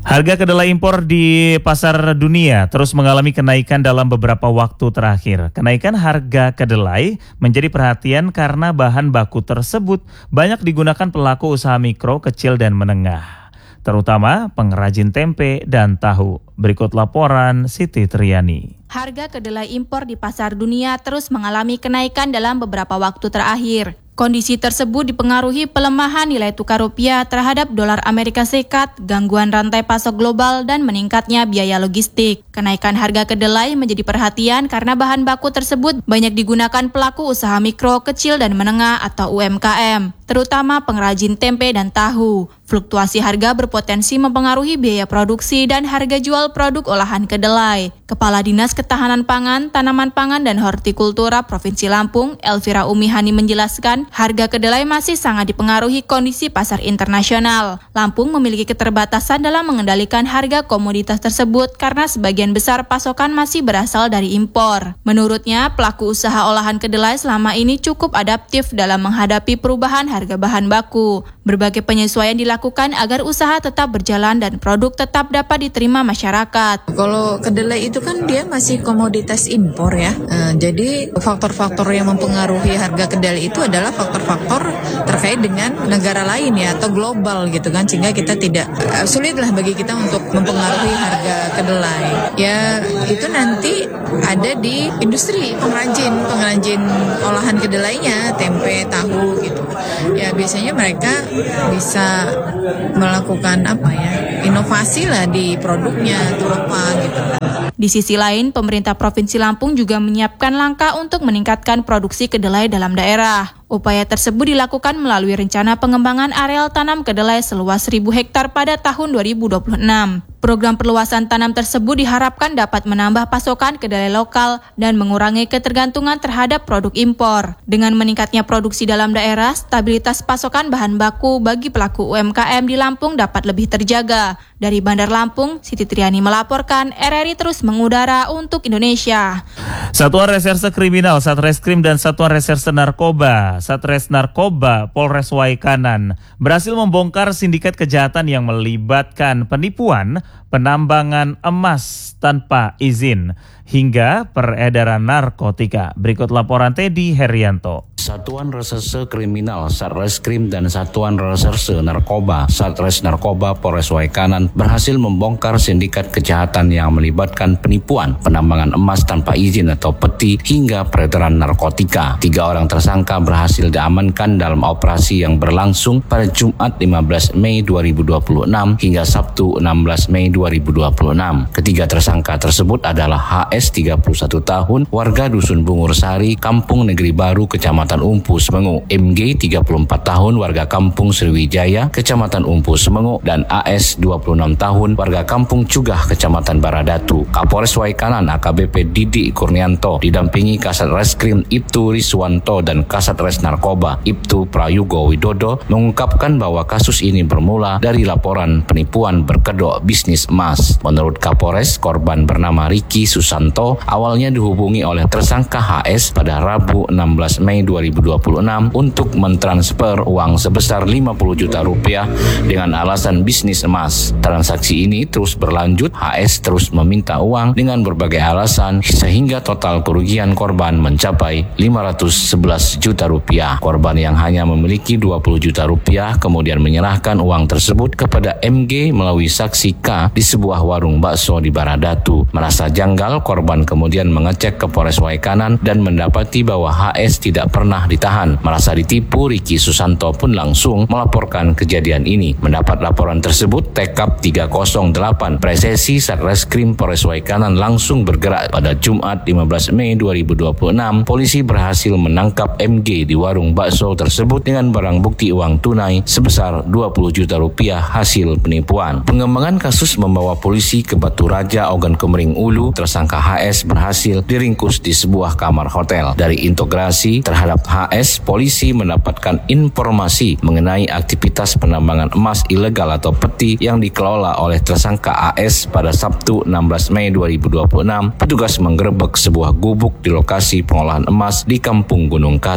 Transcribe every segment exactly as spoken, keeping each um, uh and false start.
Harga kedelai impor di pasar dunia terus mengalami kenaikan dalam beberapa waktu terakhir. Kenaikan harga kedelai menjadi perhatian karena bahan baku tersebut banyak digunakan pelaku usaha mikro, kecil, dan menengah, terutama pengrajin tempe dan tahu. Berikut laporan Siti Triani. Harga kedelai impor di pasar dunia terus mengalami kenaikan dalam beberapa waktu terakhir. Kondisi tersebut dipengaruhi pelemahan nilai tukar rupiah terhadap dolar Amerika Serikat, gangguan rantai pasok global, dan meningkatnya biaya logistik. Kenaikan harga kedelai menjadi perhatian karena bahan baku tersebut banyak digunakan pelaku usaha mikro, kecil, dan menengah atau U M K M, terutama pengrajin tempe dan tahu. Fluktuasi harga berpotensi mempengaruhi biaya produksi dan harga jual produk olahan kedelai. Kepala Dinas Ketahanan Pangan, Tanaman Pangan, dan Hortikultura Provinsi Lampung, Elvira Umihani menjelaskan, harga kedelai masih sangat dipengaruhi kondisi pasar internasional. Lampung memiliki keterbatasan dalam mengendalikan harga komoditas tersebut karena sebagian besar pasokan masih berasal dari impor. Menurutnya, pelaku usaha olahan kedelai selama ini cukup adaptif dalam menghadapi perubahan harga bahan baku. Berbagai penyesuaian dilakukan agar usaha tetap berjalan dan produk tetap dapat diterima masyarakat. Kalau kedelai itu kan dia masih komoditas impor ya. Uh, jadi faktor-faktor yang mempengaruhi harga kedelai itu adalah faktor-faktor terkait dengan negara lain ya atau global gitu kan, sehingga kita tidak uh, sulitlah bagi kita untuk mempengaruhi harga kedelai. Ya itu nanti ada di industri pengrajin, pengrajin olahan kedelainya, tempe, tahu gitu. Ya biasanya mereka bisa melakukan apa ya, inovasi lah di produknya atau apa gitu. Di sisi lain, pemerintah Provinsi Lampung juga menyiapkan langkah untuk meningkatkan produksi kedelai dalam daerah. Upaya tersebut dilakukan melalui rencana pengembangan areal tanam kedelai seluas seribu hektar pada tahun dua ribu dua puluh enam. Program perluasan tanam tersebut diharapkan dapat menambah pasokan kedelai lokal dan mengurangi ketergantungan terhadap produk impor. Dengan meningkatnya produksi dalam daerah, stabilitas pasokan bahan baku bagi pelaku U M K M di Lampung dapat lebih terjaga. Dari Bandar Lampung, Siti Triani melaporkan, R R I terus mengudara untuk Indonesia. Satuan Reserse Kriminal, Satreskrim, dan Satuan Reserse Narkoba, Satres Narkoba, Polres Waikanan berhasil membongkar sindikat kejahatan yang melibatkan penipuan, penambangan emas tanpa izin, hingga peredaran narkotika. Berikut laporan Teddy Herianto. Satuan Reserse Kriminal, Satreskrim, dan Satuan Reserse Narkoba, Satres Narkoba, Polres Waikanan berhasil membongkar sindikat kejahatan yang melibatkan penipuan, penambangan emas tanpa izin atau peti, hingga peredaran narkotika. Tiga orang tersangka berhasil diamankan dalam operasi yang berlangsung pada Jumat lima belas Mei dua ribu dua puluh enam hingga Sabtu enam belas Mei dua ribu dua puluh enam. Ketiga tersangka tersebut adalah H S tiga puluh satu tahun, warga Dusun Bungur Sari, Kampung Negeri Baru, Kecamatan Umpu Semengu; M G tiga puluh empat tahun, warga Kampung Sriwijaya, Kecamatan Umpu Semengu; dan A S dua puluh enam tahun, warga Kampung Cugah, Kecamatan Baradatu. Kapolres Waikanan A K B P Didi Kurnianto didampingi Kasat Reskrim Ibtu Riswanto dan Kasat Res Narkoba Ibtu Prayugo Widodo mengungkapkan bahwa kasus ini bermula dari laporan penipuan berkedok bisnis emas. Menurut Kapolres, korban bernama Riki Susanto awalnya dihubungi oleh tersangka H S pada Rabu enam belas Mei dua ribu dua puluh enam untuk mentransfer uang sebesar lima puluh juta rupiah dengan alasan bisnis emas. Transaksi ini terus berlanjut, H S terus meminta uang dengan berbagai alasan sehingga total kerugian korban mencapai lima ratus sebelas juta rupiah. Korban yang hanya memiliki dua puluh juta rupiah kemudian menyerahkan uang tersebut kepada M G melalui saksi K di sebuah warung bakso di Baradatu. Merasa janggal, korban kemudian mengecek ke Polres Waikanan dan mendapati bahwa H S tidak pernah ditahan. Merasa ditipu, Riki Susanto pun langsung melaporkan kejadian ini. Mendapat laporan tersebut, T K P tiga nol delapan Presesi Satreskrim Polres Waikanan langsung bergerak. Pada Jumat lima belas Mei dua ribu dua puluh enam, polisi berhasil menangkap M G di warung bakso tersebut dengan barang bukti uang tunai sebesar dua puluh juta rupiah hasil penipuan. Pengembangan kasus membawa polisi ke Batu Raja, Ogan Komering Ulu. Tersangka H S berhasil diringkus di sebuah kamar hotel. Dari integrasi terhadap H S, polisi mendapatkan informasi mengenai aktivitas penambangan emas ilegal atau peti yang dikelola oleh tersangka A S. Pada Sabtu enam belas Mei dua ribu dua puluh enam, petugas menggerebek sebuah gubuk di lokasi pengolahan emas di Kampung Gunung Katun,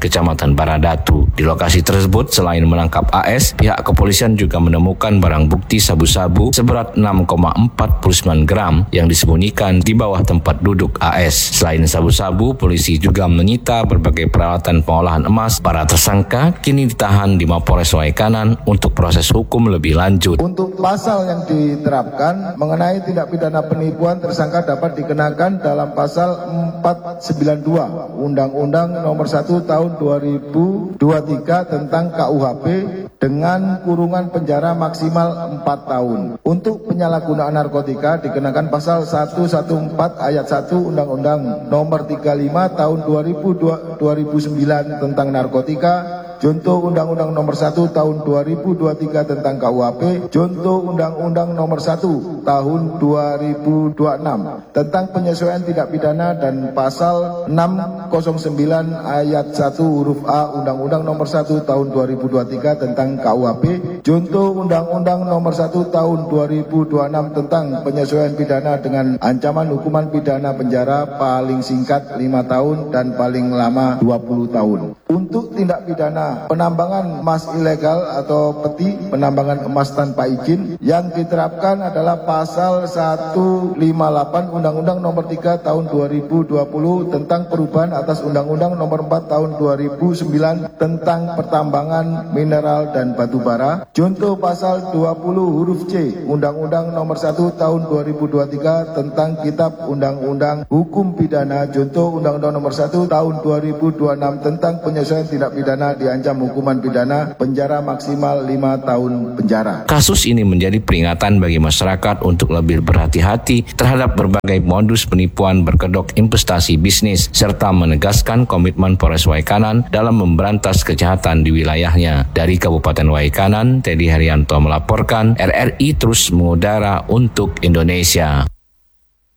Kecamatan Baradatu. Di lokasi tersebut, selain menangkap A S, pihak kepolisian juga menemukan barang bukti sabu-sabu seberat enam koma empat sembilan gram yang disembunyikan di bawah tempat duduk A S. Selain sabu-sabu, polisi juga menyita berbagai peralatan pengolahan emas. Para tersangka kini ditahan di Mapolres Waikanan untuk proses hukum lebih lanjut. Untuk pasal yang diterapkan mengenai tindak pidana penipuan, tersangka dapat dikenakan dalam pasal empat sembilan dua Undang-Undang Nomor satu Tahun dua ribu dua puluh tiga tentang K U H P dengan kurungan penjara maksimal empat tahun. Untuk penyalahgunaan narkotika dikenakan pasal seratus empat belas ayat satu Undang-Undang Nomor tiga puluh lima Tahun dua ribu sembilan tentang narkotika, Junto Undang-Undang Nomor satu Tahun dua ribu dua puluh tiga tentang K U H P, Junto Undang-Undang Nomor satu Tahun dua ribu dua puluh enam tentang penyesuaian tindak pidana, dan pasal enam nol sembilan ayat satu huruf A Undang-Undang Nomor satu Tahun dua ribu dua puluh tiga tentang K U H P, Junto Undang-Undang Nomor satu Tahun dua ribu dua puluh enam tentang penyesuaian pidana dengan ancaman hukuman pidana penjara paling singkat lima tahun dan paling lama dua puluh tahun. Untuk tindak pidana penambangan emas ilegal atau peti, penambangan emas tanpa izin, yang diterapkan adalah pasal seratus lima puluh delapan Undang-Undang Nomor tiga Tahun dua ribu dua puluh tentang perubahan atas Undang-Undang Nomor empat Tahun dua ribu sembilan tentang pertambangan mineral dan batu bara, junto pasal dua puluh huruf C Undang-Undang Nomor satu Tahun dua ribu dua puluh tiga tentang Kitab Undang-Undang Hukum Pidana, junto Undang-Undang Nomor satu Tahun dua ribu dua puluh enam tentang penyesuaian tindak pidana diancam hukuman pidana penjara maksimal lima tahun penjara. Kasus ini menjadi peringatan bagi masyarakat untuk lebih berhati-hati terhadap berbagai modus penipuan berkedok investasi bisnis, serta menegaskan komitmen Polres Waikanan dalam memberantas kejahatan di wilayahnya. Dari Kabupaten Waikanan, Teddy Haryanto melaporkan, R R I terus mengudara untuk Indonesia.